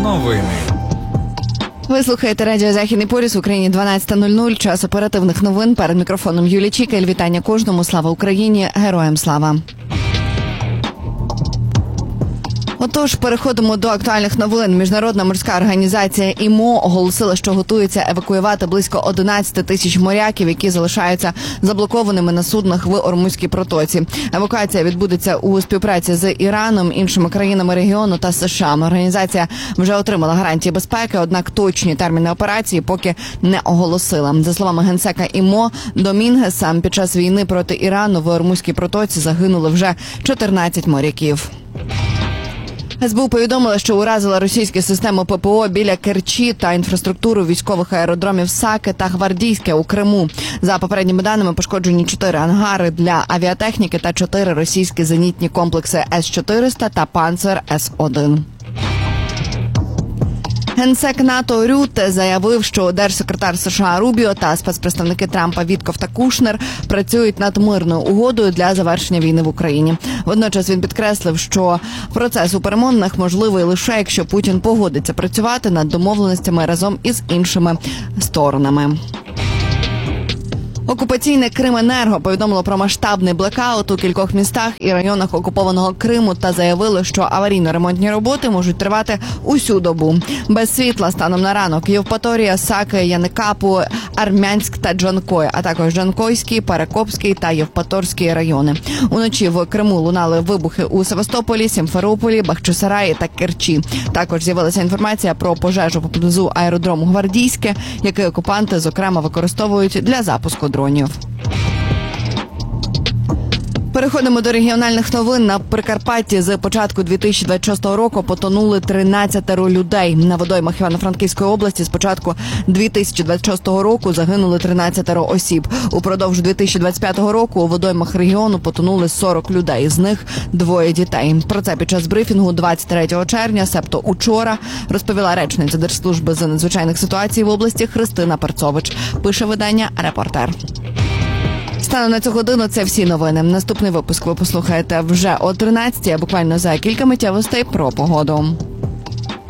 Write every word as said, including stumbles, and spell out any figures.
Новини. Ви слухаєте радіо «Західний полюс», в Україні дванадцята нуль нуль, час оперативних новин. Перед мікрофоном Юлія Чікель. Вітання кожному. Слава Україні! Героям слава! Отож, переходимо до актуальних новин. Міжнародна морська організація ай ем о оголосила, що готується евакуювати близько одинадцять тисяч моряків, які залишаються заблокованими на суднах в Ормузькій протоці. Евакуація відбудеться у співпраці з Іраном, іншими країнами регіону та США. Організація вже отримала гарантії безпеки, однак точні терміни операції поки не оголосила. За словами генсека ай ем о Домінгеса, під час війни проти Ірану в Ормузькій протоці загинули вже чотирнадцять моряків. ес бе у повідомила, що уразила російські системи пе пе о біля Керчі та інфраструктуру військових аеродромів Саки та Гвардійське у Криму. За попередніми даними, пошкоджені чотири ангари для авіатехніки та чотири російські зенітні комплекси ес чотириста та Панцер ес один. Генсек НАТО Рютте заявив, що держсекретар США Рубіо та спецпредставники Трампа Вітков та Кушнер працюють над мирною угодою для завершення війни в Україні. Водночас він підкреслив, що процес у перемовинах можливий лише, якщо Путін погодиться працювати над домовленостями разом із іншими сторонами. Окупаційне Крименерго повідомило про масштабний блекаут у кількох містах і районах окупованого Криму та заявило, що аварійно-ремонтні роботи можуть тривати усю добу. Без світла станом на ранок Євпаторія, Саки, Яникапу, Армянськ та Джанкой, а також Джанкойський, Перекопський та Євпаторський райони. Уночі в Криму лунали вибухи у Севастополі, Сімферополі, Бахчисараї та Керчі. Також з'явилася інформація про пожежу поблизу аеродрому Гвардійське, який окупанти, зокрема, використовують для запуску дронів. Переходимо до регіональних новин. На Прикарпатті з початку дві тисячі двадцять шостого року потонули тринадцятеро людей. На водоймах Івано-Франківської області з початку дві тисячі двадцять шостого року загинули тринадцятеро осіб. Упродовж дві тисячі двадцять п'ятого року у водоймах регіону потонули сорок людей, з них двоє дітей. Про це під час брифінгу двадцять третього червня, себто учора, розповіла речниця Держслужби з надзвичайних ситуацій в області Христина Перцович. Пише видання «Репортер». Станом на цю годину це всі новини. Наступний випуск ви послухаєте вже о тринадцятій, а буквально за кілька миттєвостей про погоду.